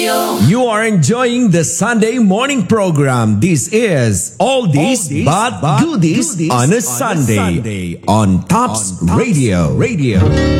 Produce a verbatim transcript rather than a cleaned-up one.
You are enjoying the Sunday morning program. This is Oldies, Oldies but, but Goodies, Goodies on a Sunday, Sunday on Tops, on Tops Radio. Radio.